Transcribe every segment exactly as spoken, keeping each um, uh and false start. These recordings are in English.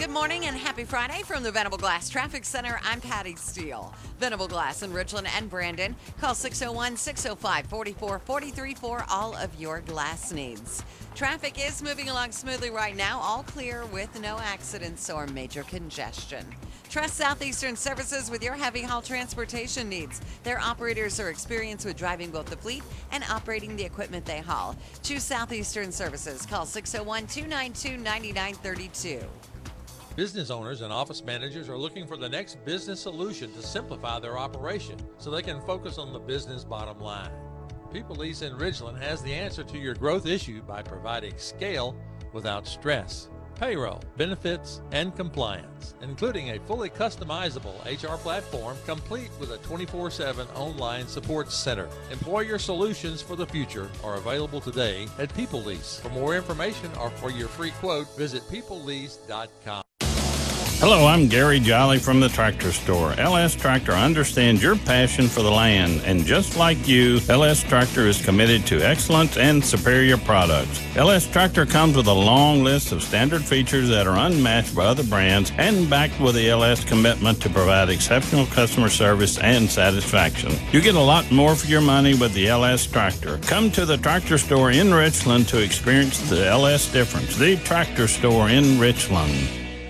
Good morning and happy Friday from the Venable Glass Traffic Center. I'm Patty Steele. Venable Glass in Richland and Brandon. Call six oh one, six oh five, four four four three for all of your glass needs. Traffic is moving along smoothly right now, all clear with no accidents or major congestion. Trust Southeastern Services with your heavy haul transportation needs. Their operators are experienced with driving both the fleet and operating the equipment they haul. Choose Southeastern Services. Call six oh one, two nine two, nine nine three two. Business owners and office managers are looking for the next business solution to simplify their operation so they can focus on the business bottom line. People Lease in Ridgeland has the answer to your growth issue by providing scale without stress, payroll, benefits, and compliance, including a fully customizable H R platform complete with a twenty-four seven online support center. Employer solutions for the future are available today at People Lease. For more information or for your free quote, visit people lease dot com. Hello, I'm Gary Jolly from the Tractor Store. L S Tractor understands your passion for the land, and just like you, L S Tractor is committed to excellence and superior products. L S Tractor comes with a long list of standard features that are unmatched by other brands and backed with the L S commitment to provide exceptional customer service and satisfaction. You get a lot more for your money with the L S Tractor. Come to the Tractor Store in Richland to experience the L S difference. The Tractor Store in Richland.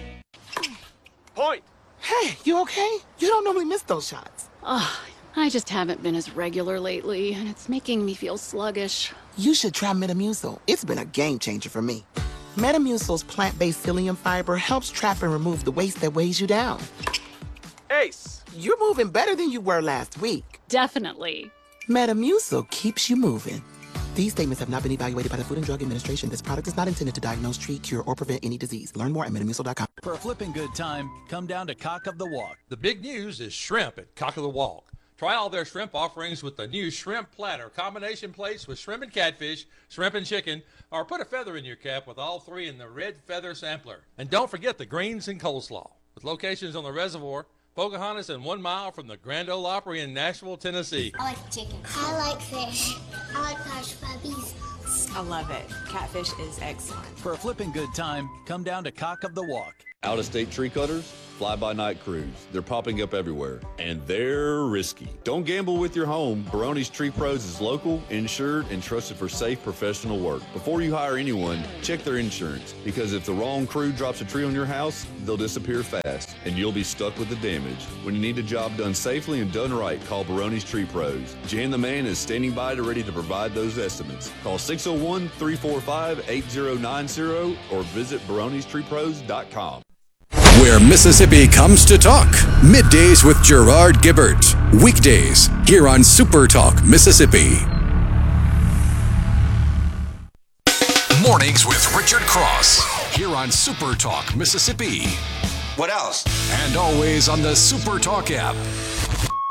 Point. Hey, you okay? You don't normally miss those shots. Ugh, I just haven't been as regular lately, and it's making me feel sluggish. You should try Metamucil. It's been a game changer for me. Metamucil's plant-based psyllium fiber helps trap and remove the waste that weighs you down. Ace. You're moving better than you were last week. Definitely. Metamucil keeps you moving. These statements have not been evaluated by the Food and Drug Administration. This product is not intended to diagnose, treat, cure, or prevent any disease. Learn more at metamucil dot com. For a flipping good time, come down to Cock of the Walk. The big news is shrimp at Cock of the Walk. Try all their shrimp offerings with the new shrimp platter, combination plates with shrimp and catfish, shrimp and chicken, or put a feather in your cap with all three in the red feather sampler. And don't forget the greens and coleslaw. With locations on the reservoir, Pocahontas, and one mile from the Grand Ole Opry in Nashville, Tennessee. I like chicken. I like fish. I like hush puppies. I love it. Catfish is excellent. For a flipping good time, come down to Cock of the Walk. Out-of-state tree cutters, fly-by-night crews. They're popping up everywhere, and they're risky. Don't gamble with your home. Baroni's Tree Pros is local, insured, and trusted for safe professional work. Before you hire anyone, check their insurance, because if the wrong crew drops a tree on your house, they'll disappear fast, and you'll be stuck with the damage. When you need a job done safely and done right, call Baroni's Tree Pros. Jan the Man is standing by to ready to provide those estimates. Call six oh one, three four five, eight oh nine oh or visit barones tree pros dot com. Where Mississippi comes to talk. Middays with Gerard Gibbert. Weekdays here on Super Talk Mississippi. Mornings with Richard Cross here on Super Talk Mississippi. What else? And always on the Super Talk app.